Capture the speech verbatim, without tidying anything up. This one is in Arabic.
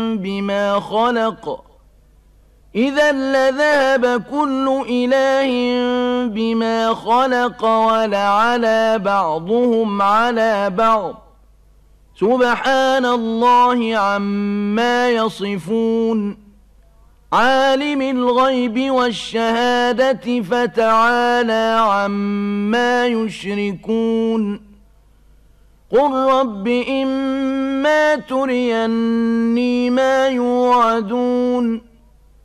بما خلق إذا لذهب كل إله بما خلق ولعلى بعضهم على بعض سبحان الله عما يصفون عالم الغيب والشهادة فتعالى عما يشركون قل رب إما تريني ما يوعدون